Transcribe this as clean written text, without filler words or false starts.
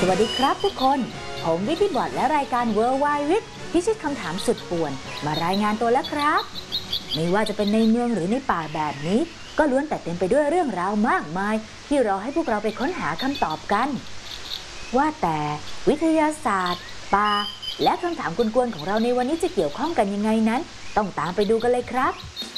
วัสดีครับทุกคนผมวิทย์บอดและรายการ Worldwide Wit พิชิตคำถามสุดป่วนมารายงานตัวแล้วครับไม่ว่าจะเป็นในเมืองหรือในป่าแบบนี้ก็ล้วนแต่เต็มไปด้วยเรื่องราวมากมายที่รอให้พวกเราไปค้นหาคำตอบกันว่าแต่วิทยาศาสตร์ป่าและคำถามกวนๆของเราในวันนี้จะเกี่ยวข้องกันยังไงนั้นต้องตามไปดูกันเลยครับ